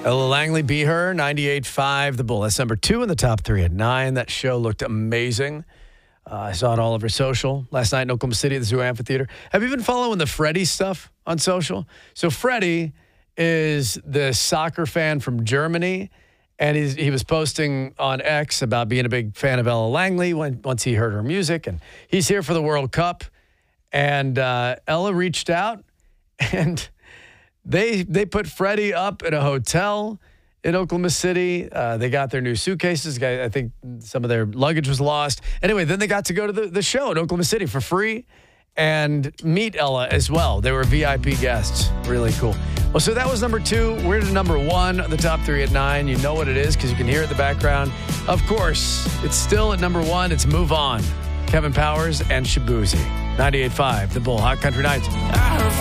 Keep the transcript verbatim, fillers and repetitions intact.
Ella Langley, Be Her, ninety-eight point five The Bull. That's number two in the top three at nine. That show looked amazing. Uh, I saw it all over social last night in Oklahoma City at the Zoo Amphitheater. Have you been following the Freddie stuff on social? So Freddie is the soccer fan from Germany, and he's, he was posting on X about being a big fan of Ella Langley when, once he heard her music, and he's here for the World Cup. And uh, Ella reached out, and They they put Freddie up at a hotel in Oklahoma City. Uh, they got their new suitcases. I think some of their luggage was lost. Anyway, then they got to go to the, the show in Oklahoma City for free and meet Ella as well. They were V I P guests. Really cool. Well, so that was number two. We're to number one, the top three at nine. You know what it is because you can hear it in the background. Of course, it's still at number one. It's Move On. Kevin Powers and Shabuzi. ninety-eight point five The Bull. Hot Country Nights.